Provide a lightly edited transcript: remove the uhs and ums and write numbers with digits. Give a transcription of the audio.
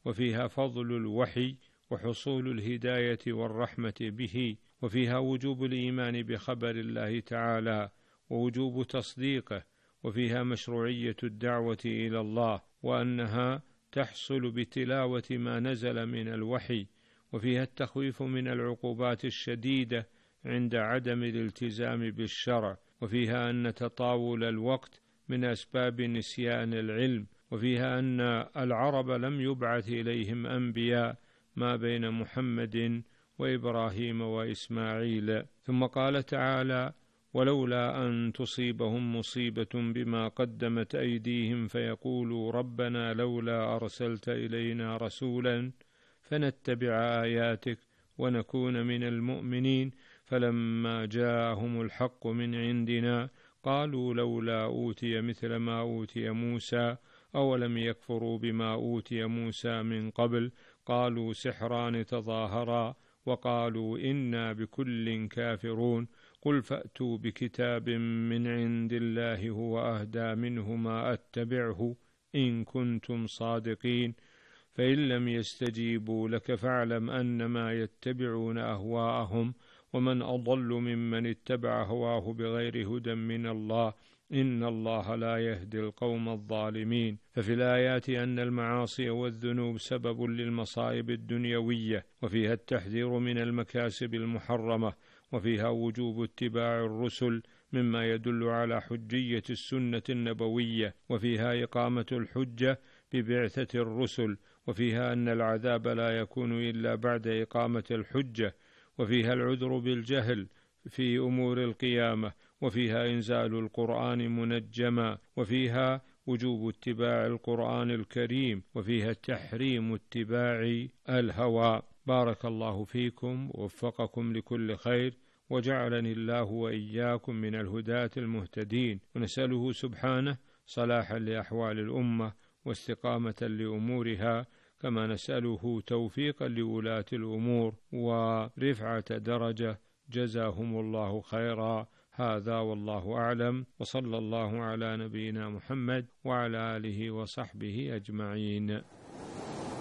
وفيها فضل الوحي وحصول الهداية والرحمة به، وفيها وجوب الإيمان بخبر الله تعالى ووجوب تصديقه، وفيها مشروعية الدعوة إلى الله وأنها تحصل بتلاوة ما نزل من الوحي، وفيها التخويف من العقوبات الشديدة عند عدم الالتزام بالشرع، وفيها أن تطاول الوقت من أسباب نسيان العلم، وفيها أن العرب لم يبعث إليهم أنبياء ما بين محمد وإبراهيم وإسماعيل. ثم قال تعالى: ولولا أن تصيبهم مصيبة بما قدمت أيديهم فيقولوا ربنا لولا أرسلت إلينا رسولا فنتبع آياتك ونكون من المؤمنين، فلما جاءهم الحق من عندنا قالوا لولا أوتي مثل ما أوتي موسى أولم يكفروا بما أوتي موسى من قبل قالوا سحران تظاهرا وقالوا إنا بكل كافرون قل فأتوا بكتاب من عند الله هو أهدى منه ما أتبعه إن كنتم صادقين، فإن لم يستجيبوا لك فاعلم أنما يتبعون أهواءهم ومن أضل ممن اتبع هواه بغير هدى من الله إن الله لا يهدي القوم الظالمين. ففي الآيات أن المعاصي والذنوب سبب للمصائب الدنيوية، وفيها التحذير من المكاسب المحرمة، وفيها وجوب اتباع الرسل مما يدل على حجية السنة النبوية، وفيها إقامة الحجة ببعثة الرسل، وفيها أن العذاب لا يكون إلا بعد إقامة الحجة، وفيها العذر بالجهل في أمور القيامة، وفيها إنزال القرآن منجما، وفيها وجوب اتباع القرآن الكريم، وفيها تحريم اتباع الهوى. بارك الله فيكم ووفقكم لكل خير، وجعلني الله وإياكم من الهداة المهتدين، ونسأله سبحانه صلاحا لأحوال الأمة واستقامة لأمورها، كما نسأله توفيقا لولاة الأمور ورفعة درجة، جزاهم الله خيرا. هذا والله أعلم، وصلى الله على نبينا محمد وعلى آله وصحبه أجمعين.